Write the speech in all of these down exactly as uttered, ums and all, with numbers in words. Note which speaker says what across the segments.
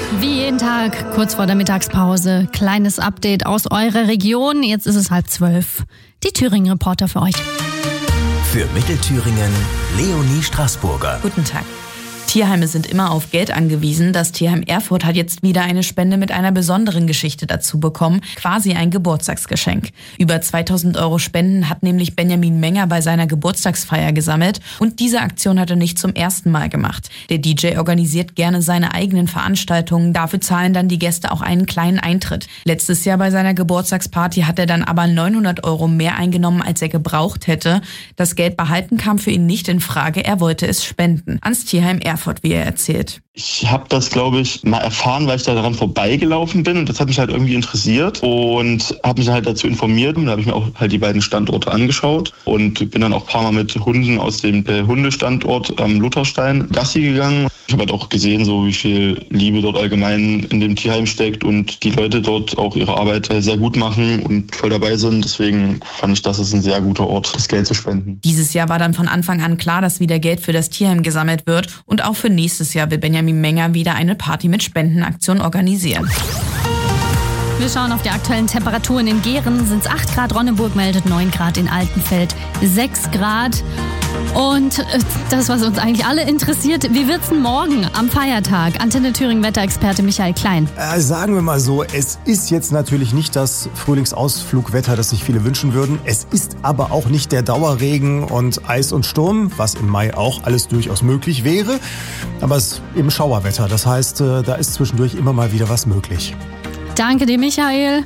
Speaker 1: Wie jeden Tag, kurz vor der Mittagspause, kleines Update aus eurer Region. Jetzt ist es halb zwölf. Die Thüringen-Reporter für euch.
Speaker 2: Für Mittelthüringen, Leonie Straßburger.
Speaker 3: Guten Tag. Tierheime sind immer auf Geld angewiesen. Das Tierheim Erfurt hat jetzt wieder eine Spende mit einer besonderen Geschichte dazu bekommen. Quasi ein Geburtstagsgeschenk. Über zweitausend Euro Spenden hat nämlich Benjamin Menger bei seiner Geburtstagsfeier gesammelt. Und diese Aktion hat er nicht zum ersten Mal gemacht. Der D J organisiert gerne seine eigenen Veranstaltungen. Dafür zahlen dann die Gäste auch einen kleinen Eintritt. Letztes Jahr bei seiner Geburtstagsparty hat er dann aber neunhundert Euro mehr eingenommen, als er gebraucht hätte. Das Geld behalten kam für ihn nicht in Frage. Er wollte es spenden. Ans Tierheim Erfurt, wie er erzählt.
Speaker 4: Ich habe das, glaube ich, mal erfahren, weil ich da daran vorbeigelaufen bin. Und das hat mich halt irgendwie interessiert und habe mich halt dazu informiert. Und da habe ich mir auch halt die beiden Standorte angeschaut und bin dann auch ein paar Mal mit Hunden aus dem äh, Hundestandort am Lutherstein Gassi gegangen. Ich habe halt auch gesehen, so wie viel Liebe dort allgemein in dem Tierheim steckt und die Leute dort auch ihre Arbeit äh, sehr gut machen und voll dabei sind. Deswegen fand ich, das ist ein sehr guter Ort, das Geld zu spenden.
Speaker 3: Dieses Jahr war dann von Anfang an klar, dass wieder Geld für das Tierheim gesammelt wird. Und auch für nächstes Jahr will Benjamin Menger wieder eine Party mit Spendenaktion organisieren.
Speaker 1: Wir schauen auf die aktuellen Temperaturen. In Gehren sind es acht Grad, Ronneburg meldet neun Grad, in Altenfeld sechs Grad. Und das, was uns eigentlich alle interessiert, wie wird's denn morgen am Feiertag? Antenne Thüringen Wetterexperte Michael Klein.
Speaker 5: Äh, sagen wir mal so, es ist jetzt natürlich nicht das Frühlingsausflugwetter, das sich viele wünschen würden. Es ist aber auch nicht der Dauerregen und Eis und Sturm, was im Mai auch alles durchaus möglich wäre. Aber es ist eben Schauerwetter. Das heißt, äh, da ist zwischendurch immer mal wieder was möglich.
Speaker 1: Danke dir, Michael.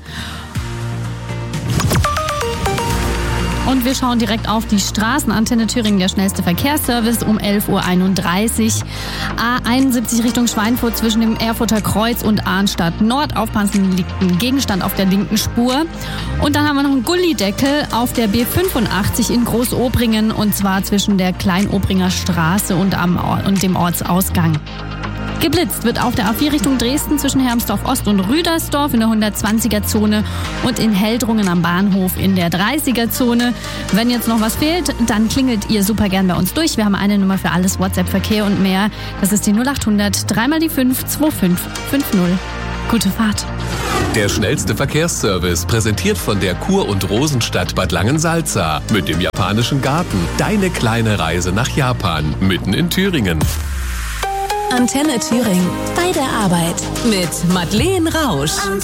Speaker 1: Und wir schauen direkt auf die Straßen. Antenne Thüringen, der schnellste Verkehrsservice um elf Uhr einunddreißig. A einundsiebzig Richtung Schweinfurt zwischen dem Erfurter Kreuz und Arnstadt Nord. Aufpassen, liegt ein Gegenstand auf der linken Spur. Und dann haben wir noch einen Gullideckel auf der B fünfundachtzig in Großobringen. Und zwar zwischen der Kleinobringer Straße und, am, und dem Ortsausgang. Geblitzt wird auf der A vier Richtung Dresden zwischen Hermsdorf Ost und Rüdersdorf in der hundertzwanziger Zone und in Heldrungen am Bahnhof in der dreißiger Zone. Wenn jetzt noch was fehlt, dann klingelt ihr super gern bei uns durch. Wir haben eine Nummer für alles, WhatsApp, Verkehr und mehr. Das ist die null achthundert, dreimal die fünf, zwei fünf fünf null. Gute Fahrt.
Speaker 6: Der schnellste Verkehrsservice, präsentiert von der Kur- und Rosenstadt Bad Langensalza mit dem japanischen Garten. Deine kleine Reise nach Japan, mitten in Thüringen.
Speaker 7: Antenne Thüringen. Bei der Arbeit. Mit Madeleine Rausch.